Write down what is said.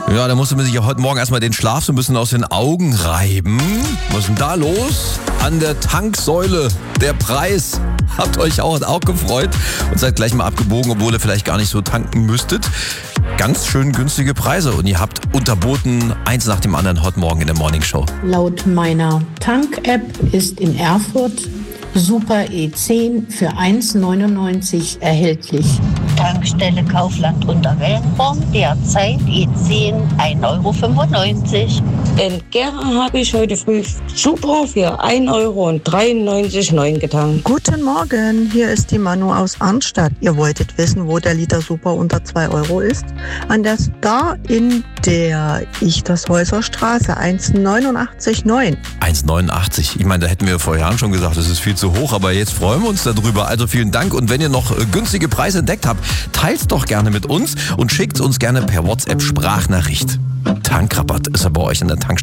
Ja, da musste man sich ja heute Morgen erstmal den Schlaf so ein bisschen aus den Augen reiben. Was ist denn da los? An der Tanksäule der Preis. Habt euch auch gefreut und seid gleich mal abgebogen, obwohl ihr vielleicht gar nicht so tanken müsstet. Ganz schön günstige Preise und ihr habt unterboten eins nach dem anderen heute Morgen in der Morning Show. Laut meiner Tank-App ist in Erfurt Super E10 für 1,99 erhältlich. Tankstelle Kaufland unter Wellenborn, derzeit E10 1,95 €. In Gera habe ich heute früh Super für 1,93 € getankt. Guten Morgen, hier ist die Manu aus Arnstadt. Ihr wolltet wissen, wo der Liter Super unter 2 € ist? An der Star in der Ichtershäuser Straße, 1,89,9. 1,89. Ich meine, da hätten wir vor Jahren schon gesagt, das ist viel zu hoch, aber jetzt freuen wir uns darüber. Also vielen Dank und wenn ihr noch günstige Preise entdeckt habt, teilt doch gerne mit uns und schickt uns gerne per WhatsApp Sprachnachricht. Tankrabatt ist er bei euch in der Tankstelle.